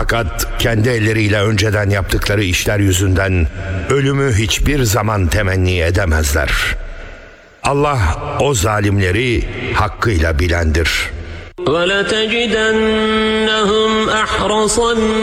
Fakat kendi elleriyle önceden yaptıkları işler yüzünden ölümü hiçbir zaman temenni edemezler. Allah o zalimleri hakkıyla bilendir. وَلَتَجِدَنَّهُمْ أَحْرَصَ